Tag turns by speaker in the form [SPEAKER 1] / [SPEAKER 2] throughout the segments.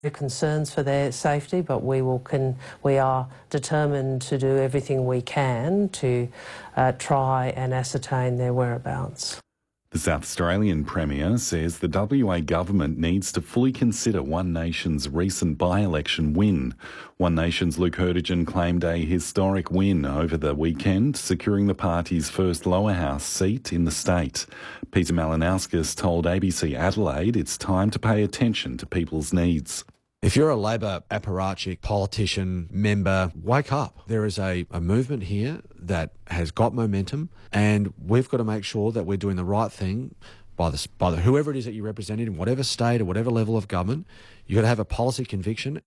[SPEAKER 1] Concerns for their safety, but we are determined to do everything we can to try and ascertain their whereabouts.
[SPEAKER 2] The South Australian Premier says the WA government needs to fully consider One Nation's recent by-election win. One Nation's Luke Hurdigen claimed a historic win over the weekend, securing the party's first lower house seat in the state. Peter Malinauskas told ABC Adelaide it's time to pay attention to people's needs.
[SPEAKER 3] If you're a Labor apparatchik, politician, member, wake up. There is a movement here that has got momentum, and we've got to make sure that we're doing the right thing by whoever it is that you represent in whatever state or whatever level of government. You've got to have a policy conviction.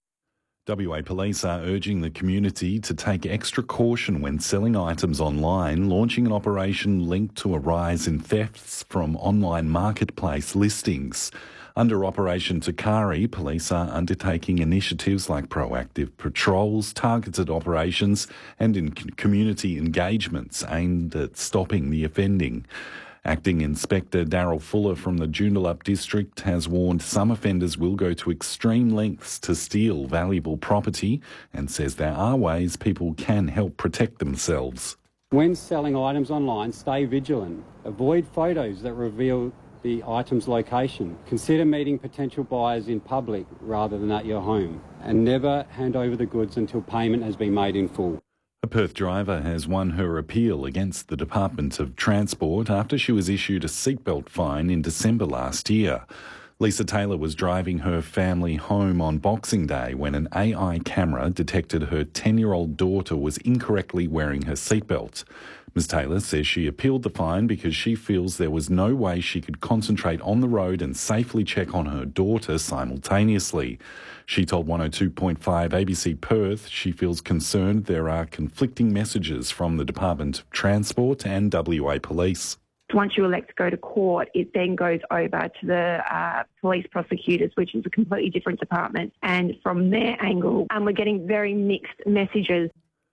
[SPEAKER 2] WA Police are urging the community to take extra caution when selling items online, launching an operation linked to a rise in thefts from online marketplace listings. Under Operation Takari, police are undertaking initiatives like proactive patrols, targeted operations and in community engagements aimed at stopping the offending. Acting Inspector Daryl Fuller from the Joondalup district has warned some offenders will go to extreme lengths to steal valuable property and says there are ways people can help protect themselves.
[SPEAKER 4] When selling items online, stay vigilant. Avoid photos that reveal the item's location. Consider meeting potential buyers in public rather than at your home. And never hand over the goods until payment has been made in full.
[SPEAKER 2] A Perth driver has won her appeal against the Department of Transport after she was issued a seatbelt fine in December last year. Lisa Taylor was driving her family home on Boxing Day when an AI camera detected her 10-year-old daughter was incorrectly wearing her seatbelt. Ms Taylor says she appealed the fine because she feels there was no way she could concentrate on the road and safely check on her daughter simultaneously. She told 102.5 ABC Perth she feels concerned there are conflicting messages from the Department of Transport and WA Police.
[SPEAKER 5] Once you elect to go to court, it then goes over to the police prosecutors, which is a completely different department. And from their angle, we're getting very mixed messages.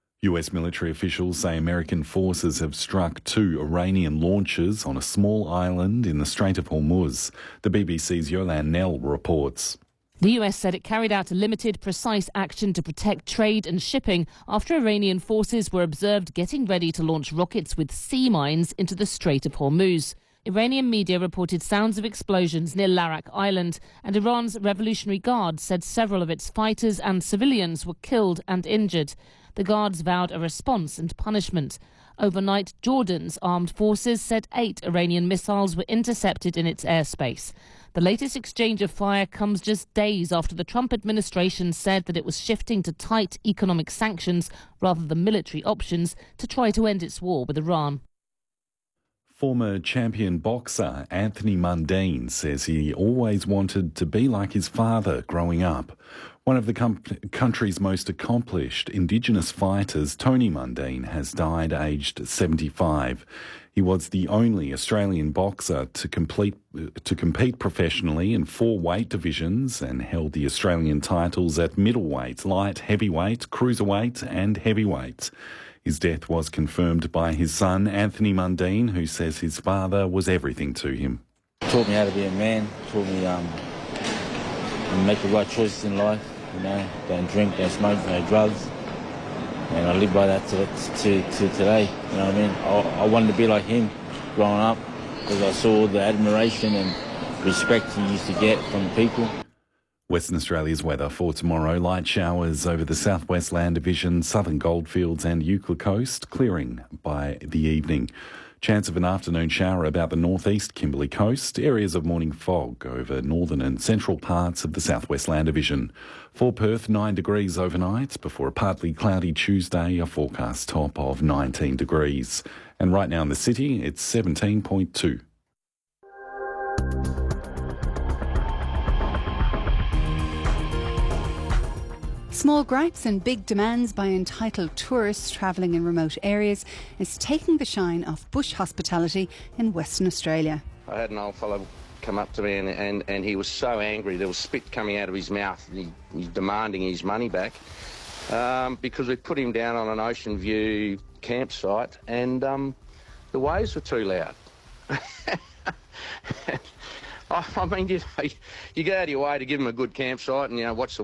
[SPEAKER 2] US military officials say American forces have struck 2 Iranian launches on a small island in the Strait of Hormuz. The BBC's Yolande Nell reports.
[SPEAKER 6] The US said it carried out a limited, precise action to protect trade and shipping after Iranian forces were observed getting ready to launch rockets with sea mines into the Strait of Hormuz. Iranian media reported sounds of explosions near Larak Island, and Iran's Revolutionary Guard said several of its fighters and civilians were killed and injured. The Guards vowed a response and punishment. Overnight, Jordan's armed forces said 8 Iranian missiles were intercepted in its airspace. The latest exchange of fire comes just days after the Trump administration said that it was shifting to tight economic sanctions rather than military options to try to end its war with Iran.
[SPEAKER 2] Former champion boxer Anthony Mundine says he always wanted to be like his father growing up. One of the country's most accomplished Indigenous fighters, Tony Mundine, has died aged 75. He was the only Australian boxer to compete professionally in 4 weight divisions and held the Australian titles at middleweight, light heavyweight, cruiserweight and heavyweight. His death was confirmed by his son, Anthony Mundine, who says his father was everything to him.
[SPEAKER 7] Taught me how to be a man, taught me make the right choices in life, don't drink, don't smoke, no drugs. And I live by that to today, you know what I mean? I wanted to be like him growing up because I saw the admiration and respect he used to get from the people.
[SPEAKER 2] Western Australia's weather for tomorrow. Light showers over the southwest land division, southern goldfields and Eucla coast, clearing by the evening. Chance of an afternoon shower about the northeast Kimberley coast. Areas of morning fog over northern and central parts of the southwest land division. For Perth, 9 degrees overnight before a partly cloudy Tuesday, a forecast top of 19 degrees. And right now in the city, it's 17.2.
[SPEAKER 8] Small gripes and big demands by entitled tourists travelling in remote areas is taking the shine off bush hospitality in Western Australia.
[SPEAKER 9] I had an old fellow come up to me and he was so angry, there was spit coming out of his mouth, and he's demanding his money back because we put him down on an ocean view campsite and the waves were too loud. I mean, you go out of your way to give them a good campsite, and what's the